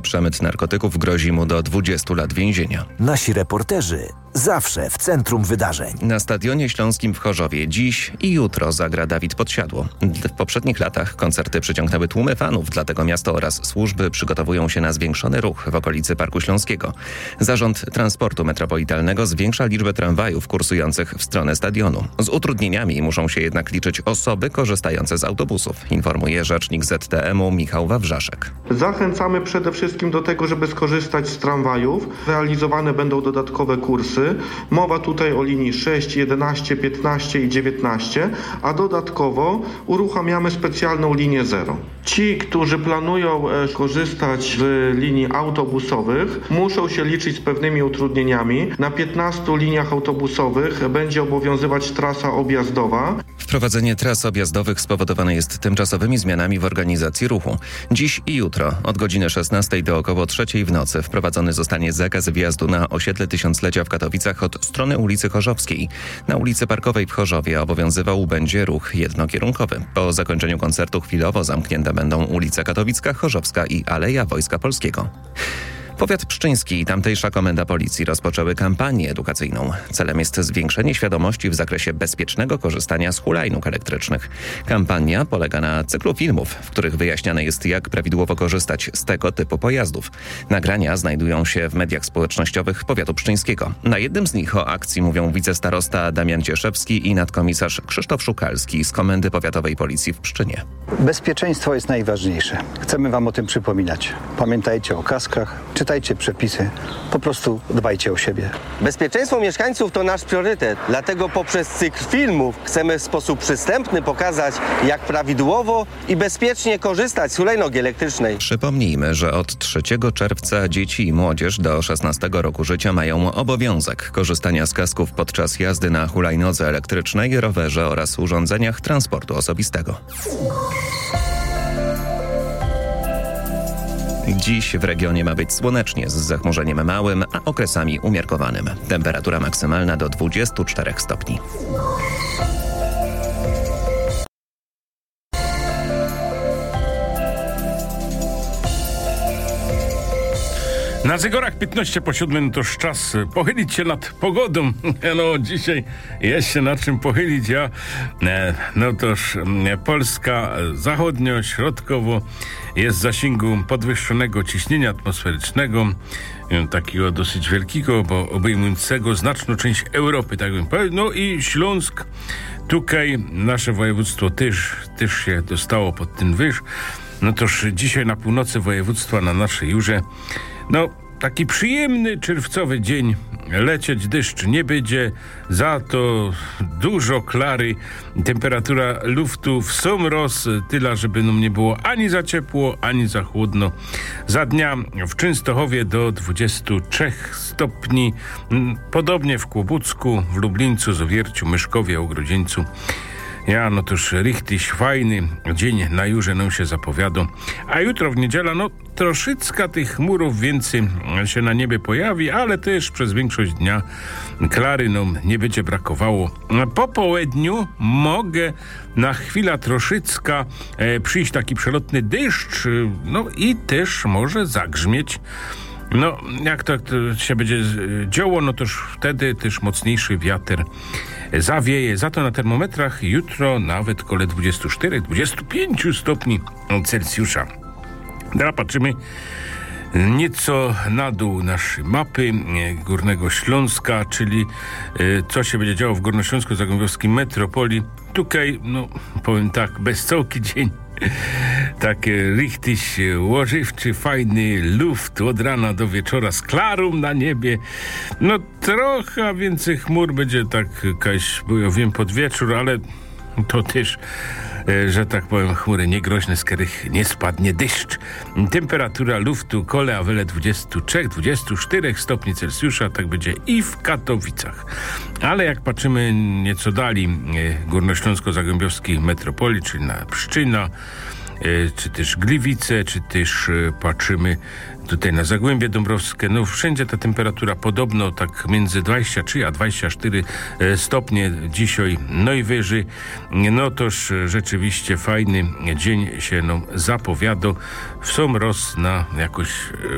przemyt narkotyków grozi mu do 20 lat więzienia. Nasi reporterzy zawsze w centrum wydarzeń. Na Stadionie Śląskim w Chorzowie dziś i jutro zagra Dawid Podsiadło. W poprzednich latach koncerty przyciągnęły tłumy fanów, dlatego miasto oraz służby przygotowują się na zwiększony ruch w okolicy Parku Śląskiego. Zarząd Transportu Metropolitalnego zwiększa liczbę tramwajów kursujących w stronę stadionu. Z utrudnieniami muszą się jednak liczyć osoby korzystające z autobusów, informuje rzecznik ZTM-u Michał Wawrzaszek. Zachęcamy przede wszystkim do tego, żeby skorzystać z tramwajów. Realizowane będą dodatkowe kursy. Mowa tutaj o linii 6, 11, 15 i 19, a dodatkowo uruchamiamy specjalną linię 0. Ci, którzy planują korzystać z linii autobusowych, muszą się liczyć z pewnymi utrudnieniami. Na 15 liniach autobusowych będzie obowiązywać trasa objazdowa. Wprowadzenie tras objazdowych spowodowane jest tymczasowymi zmianami w organizacji ruchu. Dziś i jutro od godziny 16 do około 3 w nocy wprowadzony zostanie zakaz wjazdu na osiedle Tysiąclecia w Katowicach od strony ulicy Chorzowskiej. Na ulicy Parkowej w Chorzowie obowiązywał będzie ruch jednokierunkowy. Po zakończeniu koncertu chwilowo zamknięte będą ulica Katowicka, Chorzowska i Aleja Wojska Polskiego. Powiat pszczyński i tamtejsza komenda policji rozpoczęły kampanię edukacyjną. Celem jest zwiększenie świadomości w zakresie bezpiecznego korzystania z hulajnóg elektrycznych. Kampania polega na cyklu filmów, w których wyjaśniane jest, jak prawidłowo korzystać z tego typu pojazdów. Nagrania znajdują się w mediach społecznościowych powiatu pszczyńskiego. Na jednym z nich o akcji mówią wicestarosta Damian Cieszewski i nadkomisarz Krzysztof Szukalski z Komendy Powiatowej Policji w Pszczynie. Bezpieczeństwo jest najważniejsze. Chcemy wam o tym przypominać. Pamiętajcie o kaskach, czytajcie przepisy, po prostu dbajcie o siebie. Bezpieczeństwo mieszkańców to nasz priorytet, dlatego poprzez cykl filmów chcemy w sposób przystępny pokazać, jak prawidłowo i bezpiecznie korzystać z hulajnogi elektrycznej. Przypomnijmy, że od 3 czerwca dzieci i młodzież do 16 roku życia mają obowiązek korzystania z kasków podczas jazdy na hulajnodze elektrycznej, rowerze oraz urządzeniach transportu osobistego. Dziś w regionie ma być słonecznie z zachmurzeniem małym, a okresami umiarkowanym. Temperatura maksymalna do 24 stopni. Na zegarach 15 po 7 to już czas pochylić się nad pogodą. No dzisiaj jest się nad czym pochylić. No toż Polska zachodnio-środkowo jest w zasięgu podwyższonego ciśnienia atmosferycznego, takiego dosyć wielkiego, bo obejmującego znaczną część Europy, tak bym powiedział. No i Śląsk, tutaj nasze województwo też się dostało pod ten wyż. No toż dzisiaj na północy województwa, na naszej Jurze, no taki przyjemny czerwcowy dzień, lecieć deszcz nie będzie, za to dużo klary, temperatura luftu w sam roz, tyle, żeby nam nie było ani za ciepło, ani za chłodno. Za dnia w Częstochowie do 23 stopni, podobnie w Kłobucku, w Lublińcu, Zawierciu, Myszkowie, Ogrodzieńcu. No toż richtig fajny dzień na Jurze nam się zapowiada. A jutro w niedzielę, troszeczkę tych chmurów więcej się na niebie pojawi, ale też przez większość dnia klary nam nie będzie brakowało. Po południu mogę na chwilę troszeczkę przyjść taki przelotny deszcz, i też może zagrzmieć. Jak to się będzie działo, toż wtedy też mocniejszy wiatr zawieje. Za to na termometrach jutro nawet około 24-25 stopni Celsjusza. Teraz patrzymy nieco na dół naszej mapy Górnego Śląska, czyli co się będzie działo w Górnośląsko-Zagłębiowskiej metropolii. Tutaj, powiem tak, bez całki dzień. Takie richtig łożywczy, fajny luft od rana do wieczora z klarą na niebie. Trochę więcej chmur będzie tak jakaś, bo ja wiem, pod wieczór, ale to też, że tak powiem, chmury niegroźne, z których nie spadnie deszcz. Temperatura luftu kole a wiele 23-24 stopni Celsjusza, tak będzie i w Katowicach. Ale jak patrzymy nieco dalej, Górnośląsko-Zagłębiowskiej metropolii, czyli na Pszczyna, czy też Gliwice, czy też patrzymy tutaj na Zagłębie Dąbrowskie. Wszędzie ta temperatura podobno tak między 23 a 24 stopnie dzisiaj najwyżej. Toż rzeczywiście fajny dzień się nam zapowiada. W sam roz na jakoś